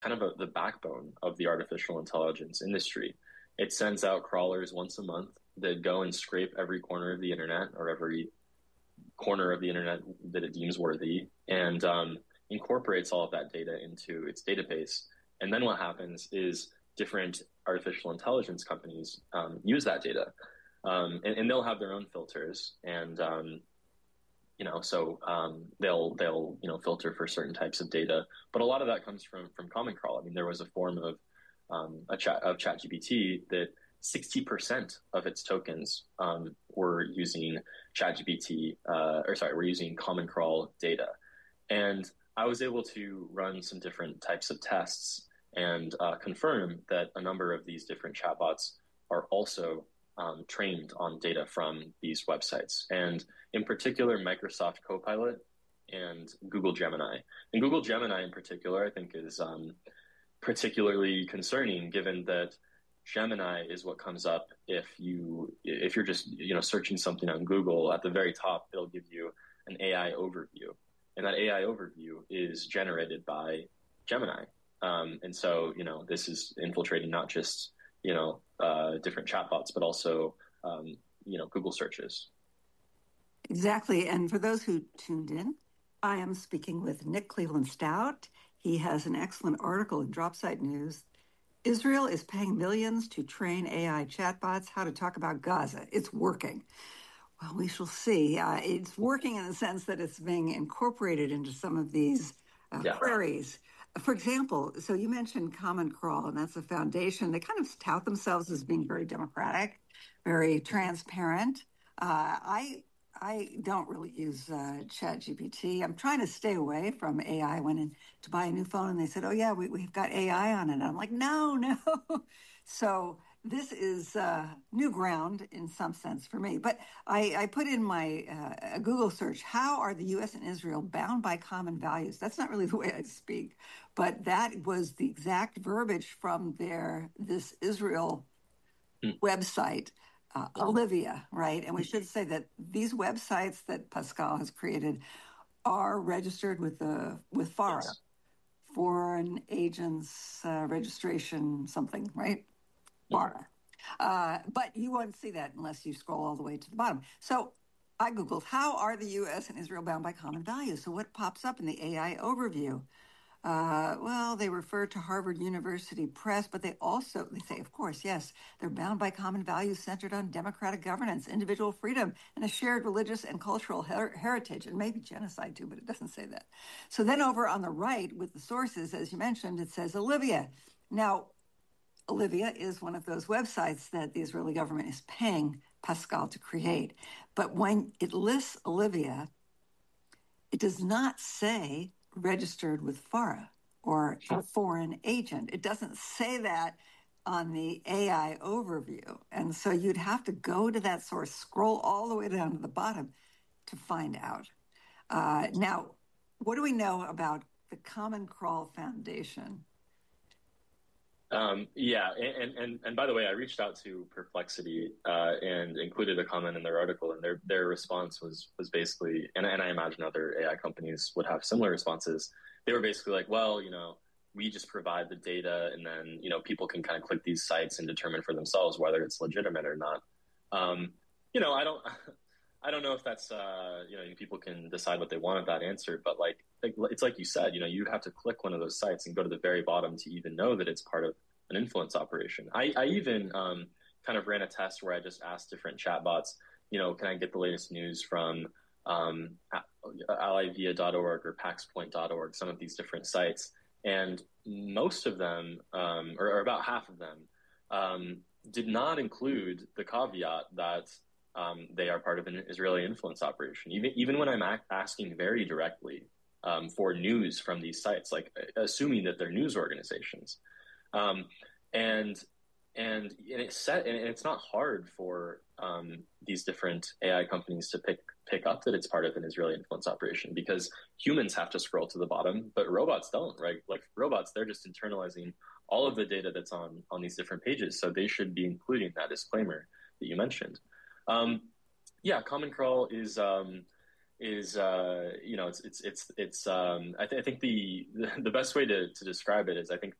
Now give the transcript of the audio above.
kind of the backbone of the artificial intelligence industry. It sends out crawlers once a month that go and scrape every corner of the internet or every corner of the internet that it deems worthy and incorporates all of that data into its database. And then what happens is different artificial intelligence companies use that data, and they'll have their own filters, and they'll filter for certain types of data. But a lot of that comes from Common Crawl. I mean, there was a form of ChatGPT that 60% of its tokens were using were using Common Crawl data. And I was able to run some different types of tests and confirm that a number of these different chatbots are also trained on data from these websites. And in particular, Microsoft Copilot and Google Gemini. And Google Gemini in particular, I think is particularly concerning given that Gemini is what comes up if you're just searching something on Google. At the very top, it'll give you an AI overview, and that AI overview is generated by Gemini. And so this is infiltrating not just different chatbots, but also Google searches. Exactly. And for those who tuned in, I am speaking with Nick Cleveland Stout. He has an excellent article in Dropsite News. Israel is paying millions to train AI chatbots how to talk about Gaza. It's working. Well, we shall see. It's working in the sense that it's being incorporated into some of these queries. For example, so you mentioned Common Crawl, and that's a foundation. They kind of tout themselves as being very democratic, very transparent. I don't really use ChatGPT. I'm trying to stay away from AI. I went in to buy a new phone and they said, oh, yeah, we've got AI on it. And I'm like, no. So this is new ground in some sense for me. But I put in my Google search, how are the U.S. and Israel bound by common values? That's not really the way I speak, but that was the exact verbiage from this Israel website. Olivia, right? And we should say that these websites that Pascal has created are registered with FARA, yes. Foreign Agents Registration something, right? FARA. But you won't see that unless you scroll all the way to the bottom. So I Googled, how are the U.S. and Israel bound by common values? So what pops up in the AI overview? Well, they refer to Harvard University Press, but they say, of course, yes, they're bound by common values centered on democratic governance, individual freedom, and a shared religious and cultural heritage, and maybe genocide too, but it doesn't say that. So then over on the right with the sources, as you mentioned, it says Olivia. Now, Olivia is one of those websites that the Israeli government is paying Pascal to create. But when it lists Olivia, it does not say registered with FARA or a foreign agent. It doesn't say that on the AI overview. And so you'd have to go to that source, scroll all the way down to the bottom to find out. Now, what do we know about the Common Crawl Foundation? And by the way, I reached out to Perplexity and included a comment in their article, and their response was basically, and I imagine other AI companies would have similar responses. They were basically like, well, we just provide the data, and then people can kind of click these sites and determine for themselves whether it's legitimate or not. I don't know if that's people can decide what they want of that answer, but it's like you said, you have to click one of those sites and go to the very bottom to even know that it's part of an influence operation. I even kind of ran a test where I just asked different chatbots, can I get the latest news from allyvia.org or paxpoint.org, some of these different sites, and most of them, or about half of them, did not include the caveat that they are part of an Israeli influence operation. Even when I'm asking very directly for news from these sites, like assuming that they're news organizations, and it's not hard for these different AI companies to pick up that it's part of an Israeli influence operation, because humans have to scroll to the bottom, but robots don't, right? Like robots, they're just internalizing all of the data that's on these different pages, so they should be including that disclaimer that you mentioned. Common Crawl is is you know it's I think the best way to describe it is I think